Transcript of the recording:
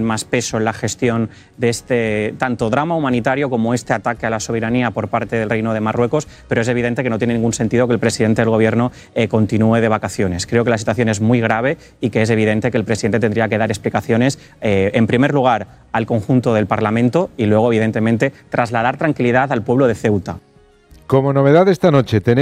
más peso en la gestión de este tanto drama humanitario como este ataque a la soberanía por parte del Reino de Marruecos, pero es evidente que no tiene ningún sentido que el presidente del Gobierno continúe de vacaciones. Creo que la situación es muy grave y que es evidente que el presidente tendría que dar explicaciones, en primer lugar, al conjunto del Parlamento y luego, evidentemente, trasladar tranquilidad al pueblo de Ceuta. Como novedad esta noche